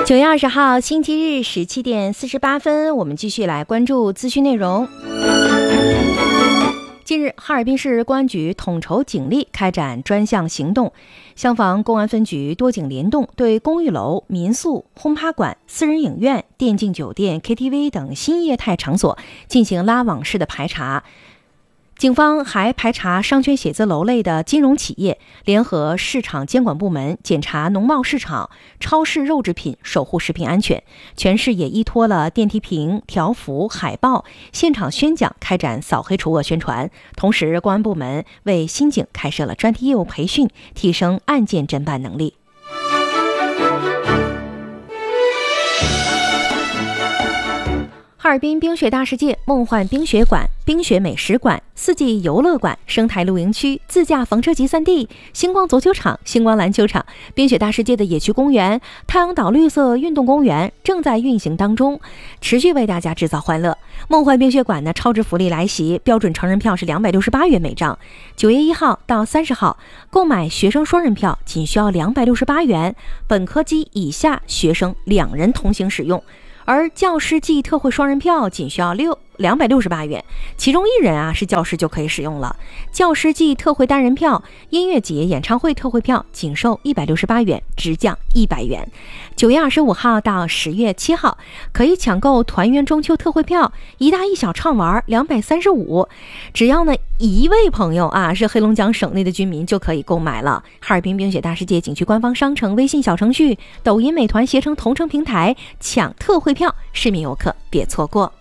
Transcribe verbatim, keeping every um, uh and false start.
九月二十号星期日十七点四十八分，我们继续来关注资讯内容。近日，哈尔滨市公安局统筹警力开展专项行动，消防公安分局多警联动，对公寓楼、民宿、轰趴馆、私人影院、电竞酒店、K T V 等新业态场所进行拉网式的排查。警方还排查商圈写字楼类的金融企业，联合市场监管部门检查农贸市场、超市肉制品，守护食品安全。全市也依托了电梯屏、条幅、海报、现场宣讲，开展扫黑除恶宣传。同时，公安部门为新警开设了专题业务培训，提升案件侦办能力。哈尔滨冰雪大世界、梦幻冰雪馆、冰雪美食馆、四季游乐馆、生态露营区、自驾房车集散地、星光足球场、星光篮球场、冰雪大世界的野区公园、太阳岛绿色运动公园正在运行当中，持续为大家制造欢乐。梦幻冰雪馆呢，超值福利来袭，标准成人票是两百六十八元每张，九月一号到三十号购买学生双人票仅需要两百六十八元，本科及以下学生两人同行使用。而教师季特惠双人票仅需要六两百六十八元，其中一人啊是教师就可以使用了。教师季特惠单人票、音乐节、演唱会特惠票仅售一百六十八元，直降一百元。九月二十五号到十月七号可以抢购团圆中秋特惠票，一大一小畅玩两百三十五，只要呢一位朋友啊是黑龙江省内的居民就可以购买了。哈尔滨冰雪大世界景区官方商城、微信小程序、抖音、美团携程同城平台抢特惠票，市民游客别错过。